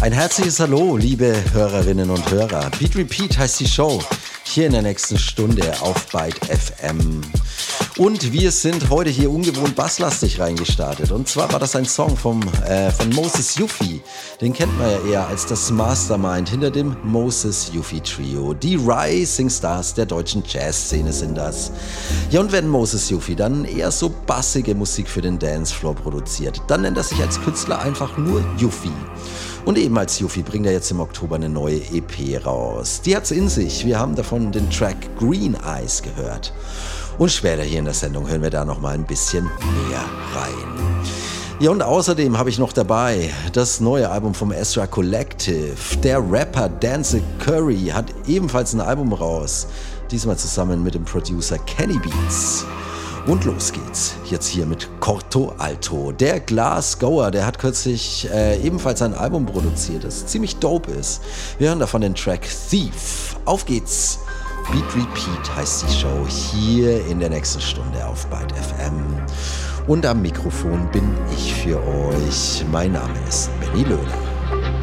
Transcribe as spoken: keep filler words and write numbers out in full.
Ein herzliches Hallo, liebe Hörerinnen und Hörer. Beat Repeat heißt die Show, hier in der nächsten Stunde auf Byte F M. Und wir sind heute hier ungewohnt basslastig reingestartet. Und zwar war das ein Song vom, äh, von Moses Yuffie. Den kennt man ja eher als das Mastermind hinter dem Moses Yuffie Trio. Die Rising Stars der deutschen Jazzszene sind das. Ja, und wenn Moses Yuffie dann eher so bassige Musik für den Dancefloor produziert, dann nennt er sich als Künstler einfach nur Yuffie. Und eben als Yuffie bringt er jetzt im Oktober eine neue E P raus. Die hat's in sich. Wir haben davon den Track Green Eyes gehört. Und später hier in der Sendung hören wir da noch mal ein bisschen mehr rein. Ja, und außerdem habe ich noch dabei das neue Album vom Ezra Collective. Der Rapper Denzel Curry hat ebenfalls ein Album raus. Diesmal zusammen mit dem Producer Kenny Beats. Und los geht's. Jetzt hier mit Corto Alto. Der Glasgower, der hat kürzlich äh, ebenfalls ein Album produziert, das ziemlich dope ist. Wir hören davon den Track Thief. Auf geht's. Beat Repeat heißt die Show hier in der nächsten Stunde auf Byte F M. Und am Mikrofon bin ich für euch. Mein Name ist Benny Löhler.